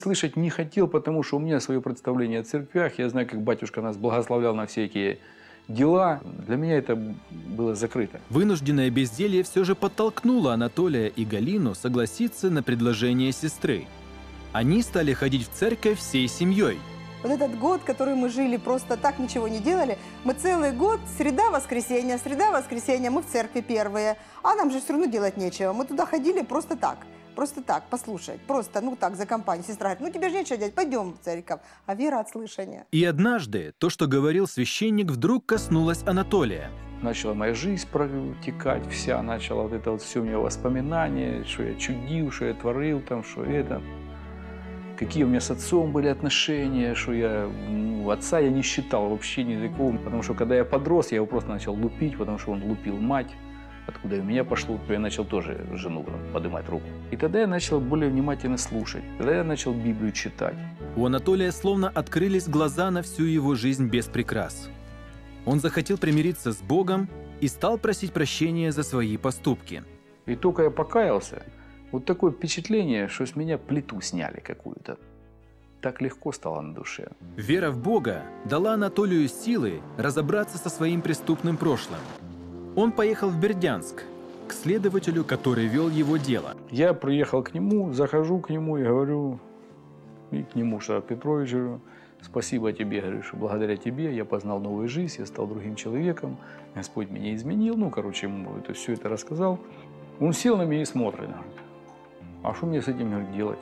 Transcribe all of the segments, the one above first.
Слышать не хотел, потому что у меня свое представление о церквях. Я знаю, как батюшка нас благословлял на всякие дела. Для меня это было закрыто. Вынужденное безделье все же подтолкнуло Анатолия и Галину согласиться на предложение сестры. Они стали ходить в церковь всей семьей. Вот этот год, который мы жили, просто так ничего не делали, мы целый год, среда, воскресенье, мы в церкви первые, а нам же все равно делать нечего. Мы туда ходили просто так, послушать, просто, так, за компанию. Сестра говорит, тебе же нечего делать, пойдем в церковь. А вера от слышания. И однажды то, что говорил священник, вдруг коснулось Анатолия. Начала моя жизнь протекать вся, начала вот это вот все у меня воспоминания, что я чудил, что я творил там, что это. Какие у меня с отцом были отношения, что я отца я не считал вообще ни такого, потому что когда я подрос, я его просто начал лупить, потому что он лупил мать, откуда и у меня пошло, то я начал тоже жену поднимать руку. И тогда я начал более внимательно слушать, тогда я начал Библию читать. У Анатолия словно открылись глаза на всю его жизнь без прикрас. Он захотел примириться с Богом и стал просить прощения за свои поступки. И только я покаялся, вот такое впечатление, что с меня плиту сняли какую-то. Так легко стало на душе. Вера в Бога дала Анатолию силы разобраться со своим преступным прошлым. Он поехал в Бердянск, к следователю, который вел его дело. Я приехал к нему, захожу к нему и говорю, и к нему, что Петрович, говорю, спасибо тебе, говорю, что благодаря тебе я познал новую жизнь, я стал другим человеком, Господь меня изменил, ему это, все это рассказал. Он сел на меня и смотрит, говорит, а что мне с этим, говорит, делать?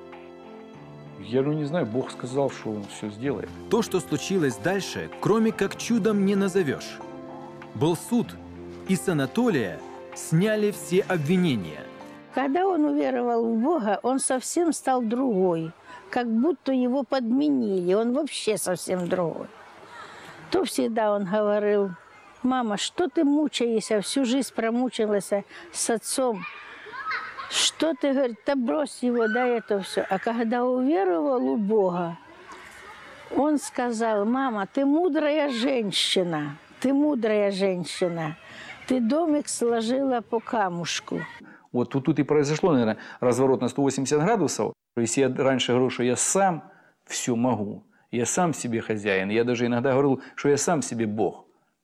Я не знаю, Бог сказал, что Он все сделает. То, что случилось дальше, кроме как чудом не назовешь. Был суд, и с Анатолия сняли все обвинения. Когда он уверовал в Бога, он совсем стал другой. Как будто его подменили, он вообще совсем другой. То всегда он говорил, мама, что ты мучаешься, всю жизнь промучилась с отцом. Что ты, говорит, да брось его, да это все. А когда уверовал в Бога, он сказал, мама, ты мудрая женщина, ты домик сложила по камушку. Вот тут и произошло, наверное, разворот на 180 градусов. Если я раньше говорил, что я сам все могу, я сам себе хозяин, я даже иногда говорил, что я сам себе Бог,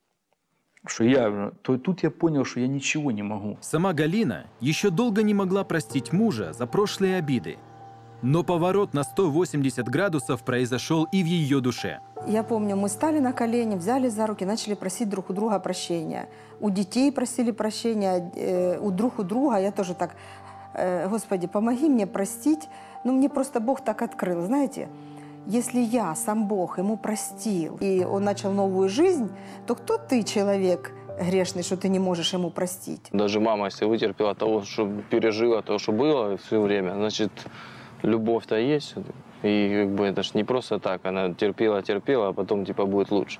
то тут я понял, что я ничего не могу. Сама Галина еще долго не могла простить мужа за прошлые обиды. Но поворот на 180 градусов произошел и в ее душе. Я помню, мы стали на колени, взяли за руки, начали просить друг у друга прощения. У детей просили прощения, у друга. Я тоже так, Господи, помоги мне простить. Мне просто Бог так открыл, знаете. Если я, сам Бог, ему простил, и он начал новую жизнь, то кто ты, человек грешный, что ты не можешь ему простить? Даже мама, если вытерпела того, что пережила, то, что было все время, значит, любовь-то есть. И это ж не просто так, она терпела, а потом будет лучше.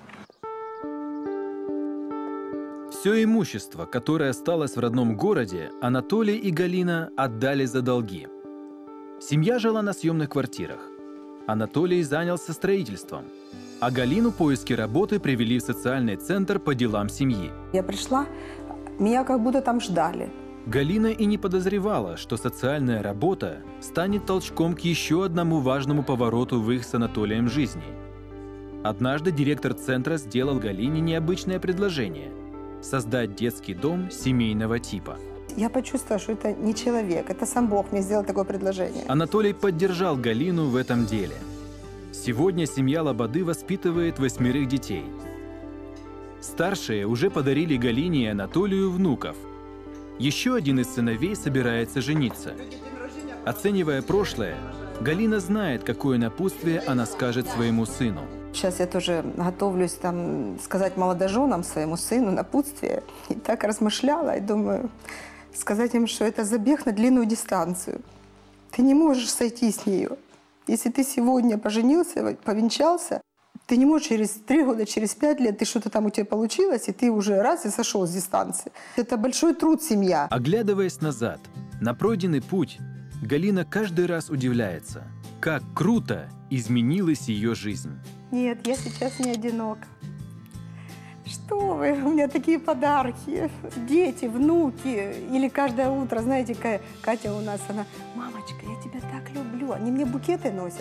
Все имущество, которое осталось в родном городе, Анатолий и Галина отдали за долги. Семья жила на съемных квартирах. Анатолий занялся строительством, а Галину поиски работы привели в социальный центр по делам семьи. Я пришла, меня как будто там ждали. Галина и не подозревала, что социальная работа станет толчком к еще одному важному повороту в их с Анатолием жизни. Однажды директор центра сделал Галине необычное предложение – создать детский дом семейного типа. Я почувствовала, что это не человек, это сам Бог мне сделал такое предложение. Анатолий поддержал Галину в этом деле. Сегодня семья Лободы воспитывает 8 детей. Старшие уже подарили Галине и Анатолию внуков. Еще один из сыновей собирается жениться. Оценивая прошлое, Галина знает, какое напутствие она скажет своему сыну. Сейчас я тоже готовлюсь сказать молодоженам, своему сыну напутствие. И так размышляла, и думаю, сказать им, что это забег на длинную дистанцию. Ты не можешь сойти с нее. Если ты сегодня поженился, повенчался, ты не можешь через 3 года, через 5 лет, ты что-то там у тебя получилось, и ты уже раз и сошел с дистанции. Это большой труд, семья. Оглядываясь назад, на пройденный путь, Галина каждый раз удивляется, как круто изменилась ее жизнь. Нет, я сейчас не одинока. Что вы, у меня такие подарки, дети, внуки. Или каждое утро, знаете, Катя у нас, она, мамочка, я тебя так люблю. Они мне букеты носят.